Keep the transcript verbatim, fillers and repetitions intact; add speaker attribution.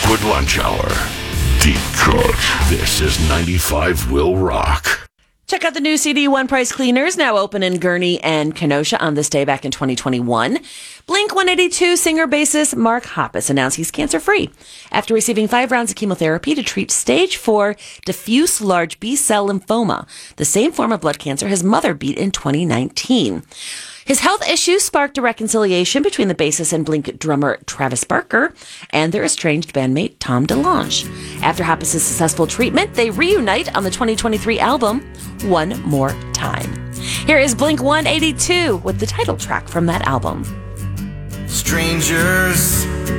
Speaker 1: Liquid Lunch Hour. Deep Cut. This is ninety-five Will Rock.
Speaker 2: Check out the new C D One Price Cleaners, now open in Gurnee and Kenosha on this day back in twenty twenty-one. Blink one eighty-two singer-bassist Mark Hoppus announced he's cancer-free after receiving five rounds of chemotherapy to treat stage four diffuse large B-cell lymphoma, the same form of blood cancer his mother beat in twenty nineteen. His health issues sparked a reconciliation between the bassist and Blink drummer Travis Barker and their estranged bandmate Tom DeLonge. After Hoppus' successful treatment, they reunite on the twenty twenty-three album One More Time. Here is Blink one eighty-two with the title track from that album.
Speaker 3: Strangers